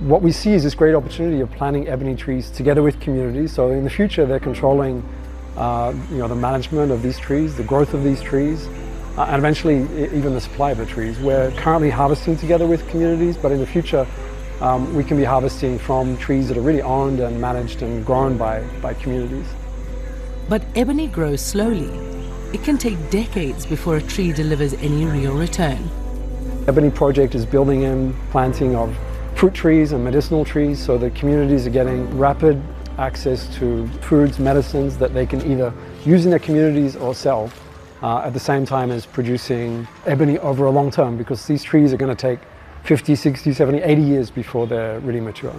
what we see is this great opportunity of planting ebony trees together with communities. So in the future, they're controlling the management of these trees, the growth of these trees, and eventually even the supply of the trees. We're currently harvesting together with communities, but in the future, we can be harvesting from trees that are really owned and managed and grown by communities. But ebony grows slowly. It can take decades before a tree delivers any real return. Ebony Project is building in planting of fruit trees and medicinal trees so that communities are getting rapid access to foods, medicines that they can either use in their communities or sell at the same time as producing ebony over a long term, because these trees are going to take 50, 60, 70, 80 years before they're really mature.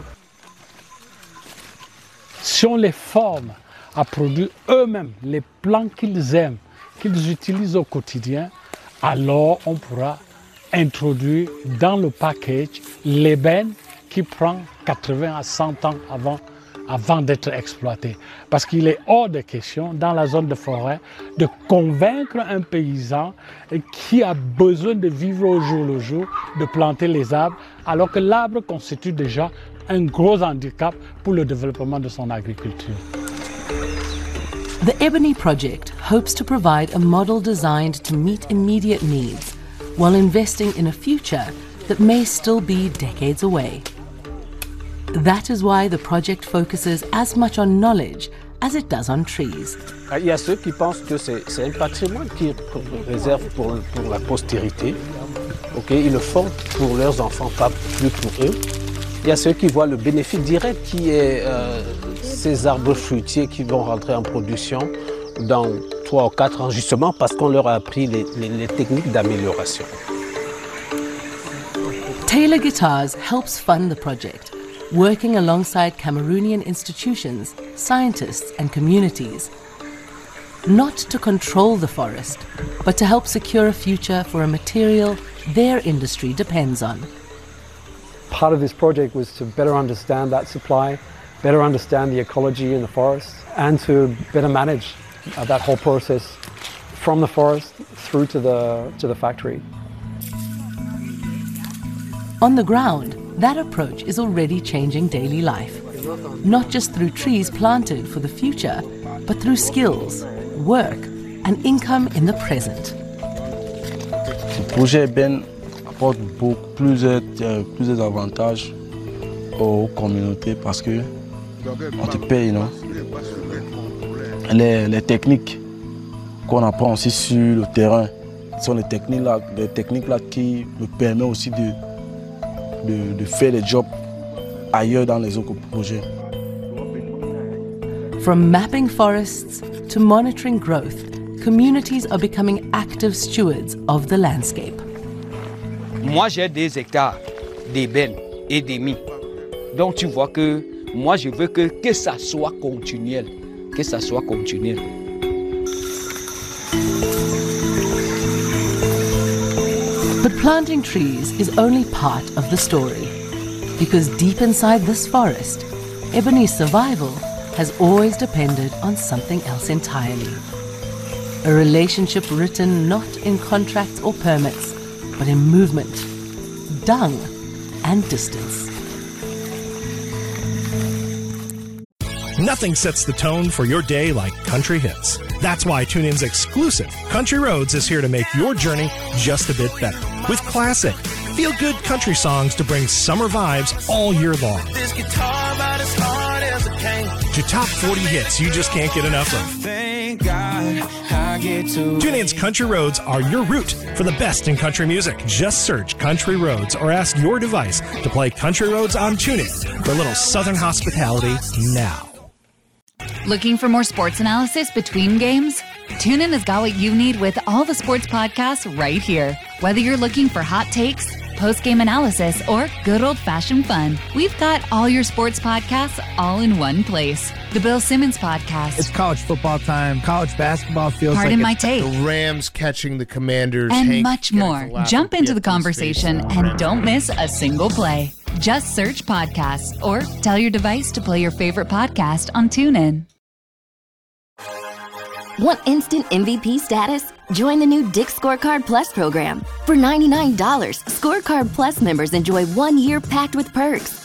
Si on les forme à produire eux-mêmes les plantes qu'ils aiment, qu'ils utilisent au quotidien, alors on pourra introduire dans le package l'ébène qui prend 80 à 100 ans avant d'être exploité. Parce qu'il est hors de question, dans la zone de forêt, de convaincre un paysan qui a besoin de vivre au jour le jour, de planter les arbres, alors que l'arbre constitue déjà un gros handicap pour le développement de son agriculture. The Ebony Project hopes to provide a model designed to meet immediate needs while investing in a future that may still be decades away. That is why the project focuses as much on knowledge as it does on trees. Il y a ceux qui pensent que c'est un patrimoine qu'ils réservent pour la postérité. Ils le font pour leurs enfants, pas plus pour eux. Il y a ceux qui voient le bénéfice direct qui est ces arbres fruitiers qui vont rentrer en production dans 3 ou 4 ans, justement parce qu'on leur a appris les techniques d'amélioration. Taylor Guitars helps fund the project, working alongside Cameroonian institutions, scientists and communities. Not to control the forest, but to help secure a future for a material their industry depends on. Part of this project was to better understand that supply, better understand the ecology in the forest, and to better manage that whole process from the forest through to the factory. On the ground, that approach is already changing daily life, not just through trees planted for the future, but through skills, work, and income in the present. Le projet EBEN apporte plusieurs avantages aux communautés parce que on te paye, non? Les techniques qu'on apprend aussi sur le terrain sont des techniques là qui me permettent aussi de faire les jobs ailleurs dans les autres projets. From mapping forests to monitoring growth, communities are becoming active stewards of the landscape. Moi, j'ai des hectares d'ébène et d'émis. Donc, tu vois que moi, je veux que ça soit continuel. Que ça soit continuel. But planting trees is only part of the story. Because deep inside this forest, ebony's survival has always depended on something else entirely. A relationship written not in contracts or permits, but in movement, dung, and distance. Nothing sets the tone for your day like country hits. That's why TuneIn's exclusive Country Roads is here to make your journey just a bit better. With classic, feel-good country songs to bring summer vibes all year long. This guitar about as hard as it came. To top 40 hits you just can't get enough of. Thank God I get to. TuneIn's Country Roads are your route for the best in country music. Just search Country Roads or ask your device to play Country Roads on TuneIn for a little Southern hospitality now. Looking for more sports analysis between games? TuneIn has got what you need with all the sports podcasts right here. Whether you're looking for hot takes, post-game analysis, or good old-fashioned fun, we've got all your sports podcasts all in one place. The Bill Simmons Podcast. It's college football time. College basketball feels Pardon like my take. The Rams catching the Commanders. And Hank much more. Jump into the conversation and don't miss a single play. Just search podcasts or tell your device to play your favorite podcast on TuneIn. Want instant MVP status? Join the new Dick's Scorecard Plus program. For $99, Scorecard Plus members enjoy 1 year packed with perks,